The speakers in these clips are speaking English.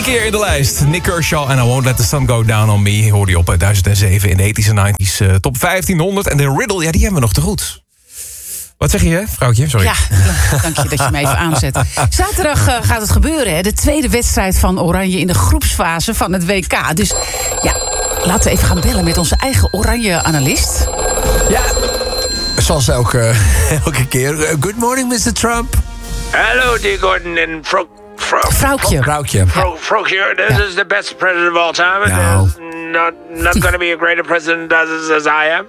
keer in de lijst. Nick Kershaw en I Won't Let the Sun Go Down on Me. Hoorde je op 2007 in de 80s en 90s top 1500. En de riddle, ja, die hebben we nog te goed. Wat zeg je, vrouwtje? Sorry. Ja, dank je dat je me even aanzet. Zaterdag gaat het gebeuren, hè? De tweede wedstrijd van Oranje in de groepsfase van het WK. Dus ja, laten we even gaan bellen met onze eigen Oranje-analyst. Ja, zoals elke keer. Good morning, Mr. Trump. Hello, dear Gordon and Vrouwtje. Frogje, this is the best president of all time. And No. there's not going to be a greater president as I am.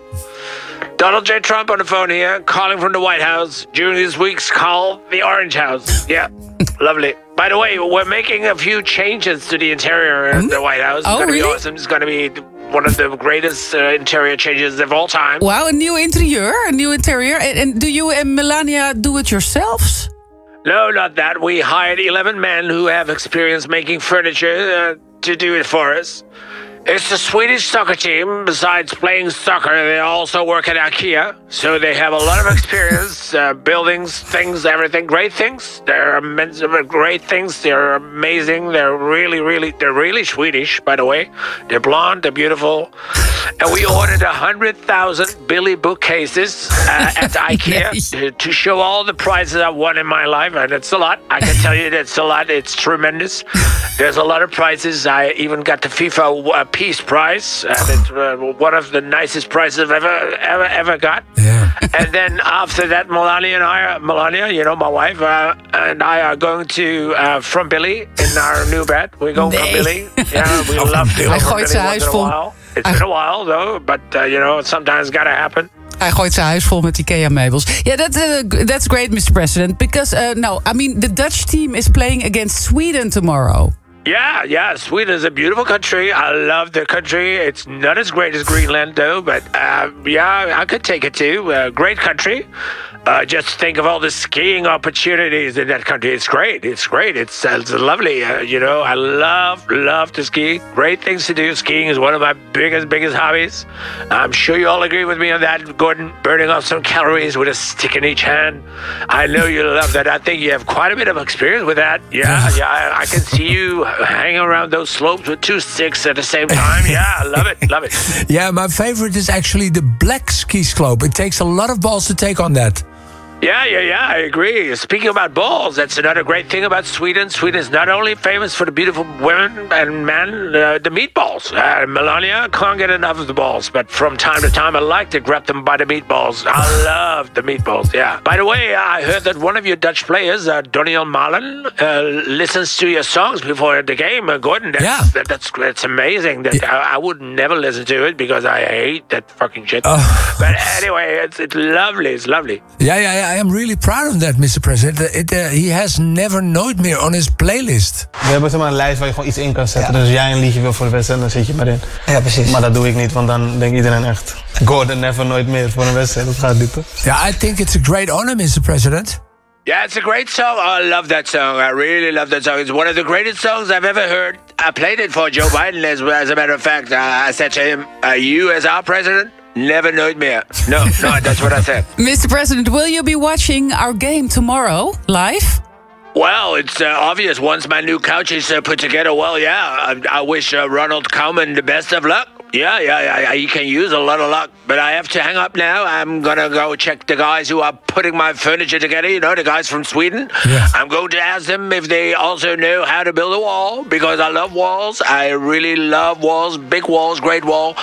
Donald J. Trump on the phone here, calling from the White House during this week's call, the Orange House. Yeah, lovely. By the way, we're making a few changes to the interior of the White House. It's going to be awesome. It's going to be one of the greatest interior changes of all time. Wow, een nieuw interieur. And do you and Melania do it yourselves? No, not that. We hired 11 men who have experience making furniture to do it for us. It's the Swedish soccer team. Besides playing soccer, they also work at IKEA. So they have a lot of experience, buildings, things, everything. Great things. They're immense, great things. They're amazing. They're really Swedish, by the way. They're blonde, they're beautiful. And we ordered 100,000 Billy bookcases at IKEA to show all the prizes I've won in my life. And it's a lot. I can tell you that's a lot. It's tremendous. There's a lot of prizes. I even got the FIFA Peace Prize. And it's one of the nicest prizes I've ever got. Yeah. And then after that, Melania, you know, my wife, and I are going to From Billy in our new bed. We're going from Billy. Yeah, we love to go from Billy once in a while. It's been a while, though, but, you know, sometimes gotta happen. Hij gooit zijn huis vol met IKEA-meubels. Yeah, that's great, Mr. President. Because, the Dutch team is playing against Sweden tomorrow. Yeah, Sweden is a beautiful country. I love their country. It's not as great as Greenland, though, but I could take it too. Great country. Just think of all the skiing opportunities in that country. It's great. It's lovely. I love to ski. Great things to do. Skiing is one of my biggest hobbies. I'm sure you all agree with me on that, Gordon. Burning off some calories with a stick in each hand. I know you love that. I think you have quite a bit of experience with that. Yeah. I can see you hanging around those slopes with 2 sticks at the same time. Yeah, I love it. Yeah, my favorite is actually the black ski slope. It takes a lot of balls to take on that. Yeah, I agree. Speaking about balls, that's another great thing about Sweden. Sweden is not only famous for the beautiful women and men, the meatballs. Melania can't get enough of the balls, but from time to time I like to grab them by the meatballs. I love the meatballs, yeah. By the way, I heard that one of your Dutch players, Doniel Malen, listens to your songs before the game. Gordon, that's amazing. I would never listen to it because I hate that fucking shit. But anyway, it's lovely. It's lovely. Yeah. I am really proud of that, Mr. President. He has never nooit meer on his playlist. We hebben zeg maar een lijst waar je gewoon iets in kan zetten. Dus als jij een liedje wil voor de wedstrijd, dan zet je maar in. Ja, precies. Maar dat doe ik niet, want dan denkt iedereen echt... Gordon never nooit meer voor een wedstrijd. Dat gaat niet, toch? Yeah, I think it's a great honor, Mr. President. Yeah, it's a great song. I love that song. I really love that song. It's one of the greatest songs I've ever heard. I played it for Joe Biden, as a matter of fact. I said to him, you as our president? Never nooit meer. No, that's what I said. Mr. President, will you be watching our game tomorrow live? Well, it's obvious once my new couch is put together. Well, yeah, I wish Ronald Koeman the best of luck. Yeah, he can use a lot of luck. But I have to hang up now. I'm going to go check the guys who are putting my furniture together, you know, the guys from Sweden. Yeah. I'm going to ask them if they also know how to build a wall, because I love walls. I really love walls, big walls, great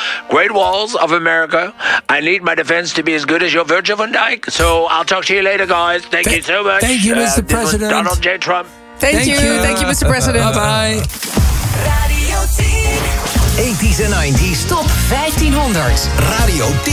walls of America. I need my defense to be as good as your Virgil van Dijk. So I'll talk to you later, guys. Thank you so much. Thank you, Mr. President. Donald J. Trump. Thank you, Mr. President. Bye-bye. Radio 10. 80s en 90s top 1500. Radio 10.